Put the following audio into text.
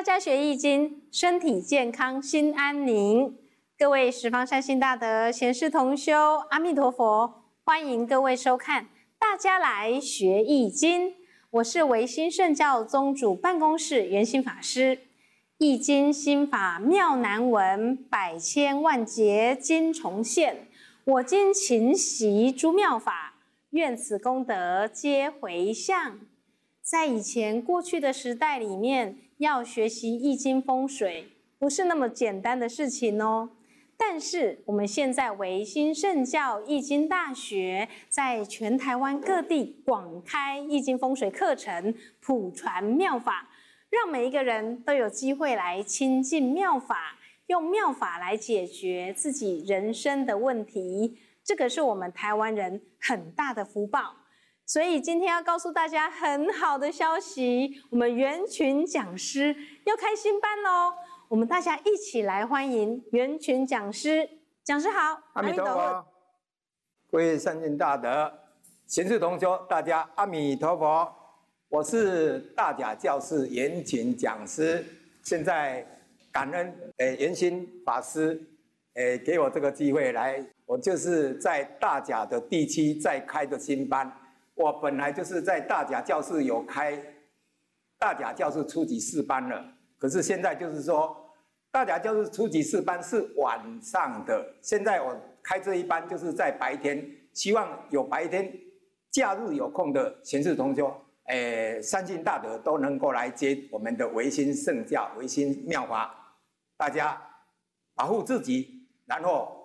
大家学易经，身体健康，心安宁。各位十方善心大德、贤士同修，阿弥陀佛！欢迎各位收看《大家来学易经》，我是维新圣教宗主办公室圆心法师。易经心法妙难闻，百千万劫今重现。我今勤习诸妙法，愿此功德皆回向。在以前过去的时代里面，要学习易经风水不是那么简单的事情哦。但是我们现在维新圣教易经大学在全台湾各地广开易经风水课程，普传妙法，让每一个人都有机会来亲近妙法，用妙法来解决自己人生的问题。这个是我们台湾人很大的福报。所以今天要告诉大家很好的消息，我们元群讲师要开新班咯。我们大家一起来欢迎元群讲师。讲师好， 阿弥陀佛。各位善信大德、贤士同修，大家阿弥陀佛。我是大甲教室元群讲师，现在感恩圆心法师给我这个机会来，我就是在大甲的地区在开的新班。我本来就是在大甲教室有开大甲教室初级4班了，可是现在就是说大甲教室初级4班是晚上的，现在我开这一班就是在白天，希望有白天假日有空的贤士同修善信大德都能够来接我们的维新圣教、维新妙法，大家保护自己，然后